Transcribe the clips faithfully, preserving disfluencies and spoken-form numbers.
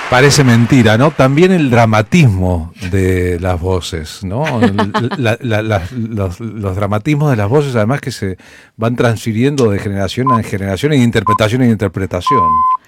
Parece mentira, ¿no? También el dramatismo de las voces, ¿no? La, la, la, los, los dramatismos de las voces, además, que se van transfiriendo de generación en generación, en interpretación en interpretación.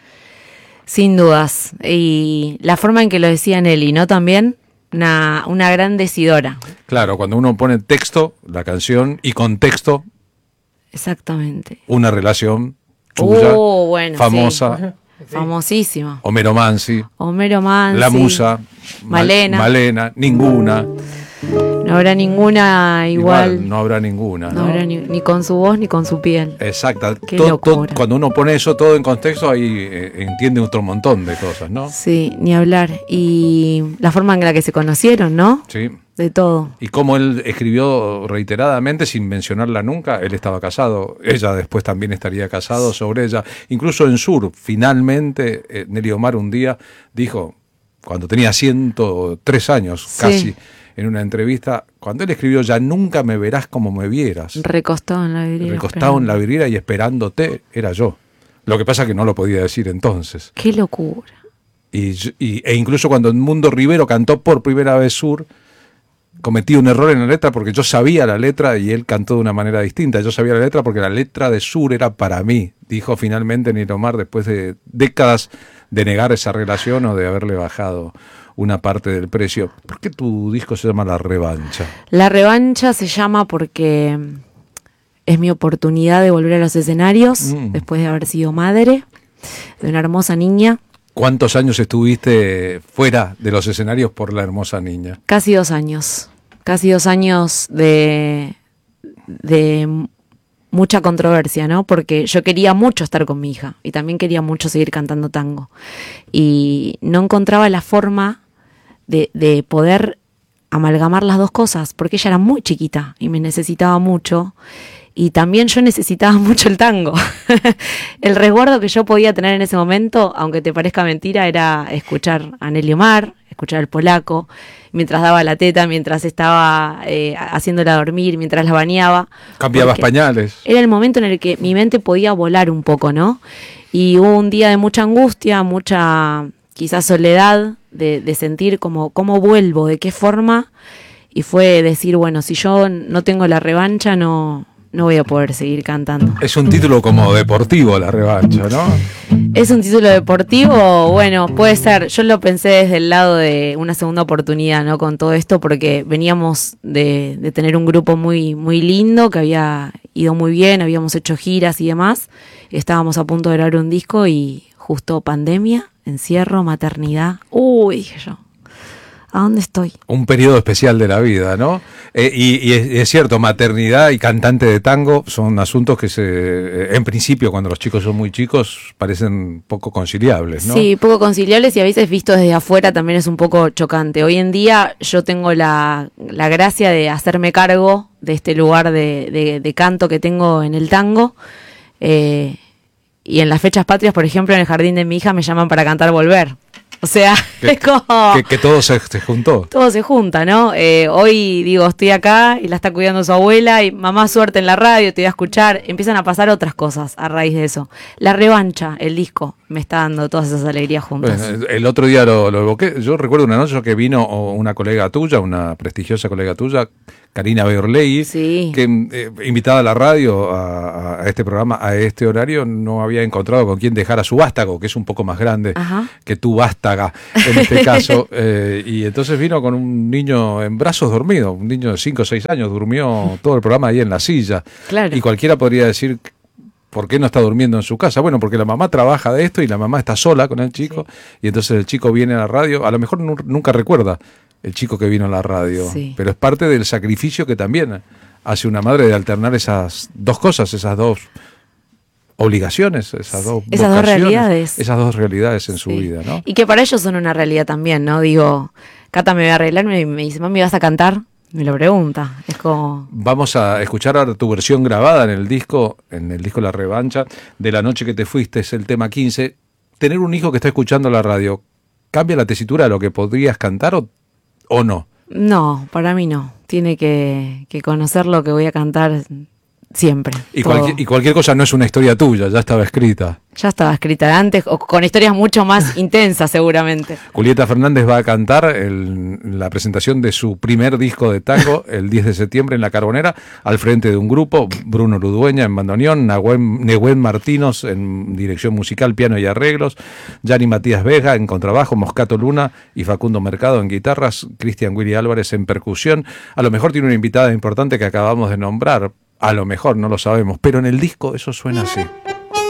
Sin dudas. Y la forma en que lo decía Nelly, ¿no? También una, una gran decidora. Claro, cuando uno pone texto, la canción, y contexto, exactamente, una relación suya, oh, bueno, famosa. Sí. Famosísima. Homero Mansi. Homero Mansi. La Musa. Malena. Malena. Ninguna. No habrá ninguna igual. igual no habrá ninguna. No, ¿no? habrá ni, ni con su voz ni con su piel. Exacto. Qué todo, locura. Todo, cuando uno pone eso todo en contexto, ahí eh, entiende otro montón de cosas, ¿no? Sí, ni hablar. Y la forma en la que se conocieron, ¿no? Sí. De todo. Y como él escribió reiteradamente, sin mencionarla nunca, él estaba casado, ella después también estaría casado sobre ella. Incluso en Sur, finalmente, eh, Nelly Omar un día dijo, cuando tenía ciento tres años, sí. casi, en una entrevista, cuando él escribió "Ya nunca me verás como me vieras", recostado en la vidriera, recostado en la vidriera y esperándote, era yo. Lo que pasa es que no lo podía decir entonces. ¡Qué locura! Y, y, e incluso cuando Edmundo Rivero cantó por primera vez Sur, cometí un error en la letra porque yo sabía la letra y él cantó de una manera distinta. Yo sabía la letra porque la letra de Sur era para mí, dijo finalmente Nelly Omar después de décadas de negar esa relación o de haberle bajado una parte del precio. ¿Por qué tu disco se llama La Revancha? La Revancha se llama porque es mi oportunidad de volver a los escenarios mm. después de haber sido madre de una hermosa niña. ¿Cuántos años estuviste fuera de los escenarios por la hermosa niña? Casi dos años. Casi dos años de, de mucha controversia, ¿no? Porque yo quería mucho estar con mi hija y también quería mucho seguir cantando tango. Y no encontraba la forma de, de poder amalgamar las dos cosas, porque ella era muy chiquita y me necesitaba mucho. Y también yo necesitaba mucho el tango. El resguardo que yo podía tener en ese momento, aunque te parezca mentira, era escuchar a Nelly Omar, escuchar al Polaco, mientras daba la teta, mientras estaba eh, haciéndola dormir, mientras la bañaba. Cambiabas pañales. Era el momento en el que mi mente podía volar un poco, ¿no? Y hubo un día de mucha angustia, mucha quizás soledad, de, de sentir como cómo vuelvo, de qué forma. Y fue decir, bueno, si yo no tengo la revancha, no... no voy a poder seguir cantando. Es un título como deportivo, La Revancha, ¿no? Es un título deportivo, bueno, puede ser. Yo lo pensé desde el lado de una segunda oportunidad, ¿no? Con todo esto, porque veníamos de, de tener un grupo muy, muy lindo, que había ido muy bien, habíamos hecho giras y demás. Estábamos a punto de grabar un disco y justo pandemia, encierro, maternidad. Uy, dije yo. ¿A dónde estoy? Un periodo especial de la vida, ¿no? Eh, y, y es, es cierto, maternidad y cantante de tango son asuntos que se, en principio, cuando los chicos son muy chicos, parecen poco conciliables, ¿no? Sí, poco conciliables y a veces visto desde afuera también es un poco chocante. Hoy en día yo tengo la, la gracia de hacerme cargo de este lugar de, de, de canto que tengo en el tango. Eh, y en las fechas patrias, por ejemplo, en el jardín de mi hija me llaman para cantar Volver. O sea, que, es como... Que, que todo se, se juntó. Todo se junta, ¿no? Eh, hoy, digo, estoy acá y la está cuidando su abuela y mamá, suerte en la radio, te voy a escuchar. Empiezan a pasar otras cosas a raíz de eso. La Revancha, el disco, me está dando todas esas alegrías juntas. Bueno, el otro día lo, lo evoqué. Yo recuerdo una noche que vino una colega tuya, una prestigiosa colega tuya, Karina Beorley, sí. que eh, invitada a la radio a, a este programa, a este horario, no había encontrado con quién dejar a su vástago, que es un poco más grande Ajá. que tu vástaga en este caso. eh, y entonces vino con un niño en brazos dormido, un niño de cinco o seis años, durmió todo el programa ahí en la silla. Claro. Y cualquiera podría decir... ¿Por qué no está durmiendo en su casa? Bueno, porque la mamá trabaja de esto y la mamá está sola con el chico, sí. Y entonces el chico viene a la radio, a lo mejor nu- nunca recuerda el chico que vino a la radio, sí. Pero es parte del sacrificio que también hace una madre de alternar esas dos cosas, esas dos obligaciones, esas dos esas dos realidades. Esas dos realidades en sí. su vida, ¿no? Y que para ellos son una realidad también, ¿no? Digo, Cata me va a arreglar y me dice, mami, ¿vas a cantar? Me lo pregunta, es como... Vamos a escuchar ahora tu versión grabada en el disco, en el disco La Revancha, de La Noche que te fuiste, es el tema quince. Tener un hijo que está escuchando la radio, ¿cambia la tesitura de lo que podrías cantar o, o no? No, para mí no. Tiene que, que conocer lo que voy a cantar siempre. Y, todo. cualquier, y cualquier cosa no es una historia tuya, ya estaba escrita. Ya estaba escrita de antes, o con historias mucho más intensas seguramente. Julieta Fernández va a cantar el, la presentación de su primer disco de tango el diez de septiembre en La Carbonera, al frente de un grupo, Bruno Ludueña en bandoneón, Nahuen, Nehuen Martínez en dirección musical, piano y arreglos, Yanni Matías Vega en contrabajo, Moscato Luna y Facundo Mercado en guitarras, Cristian Willy Álvarez en percusión. A lo mejor tiene una invitada importante que acabamos de nombrar, a lo mejor, no lo sabemos, pero en el disco eso suena así.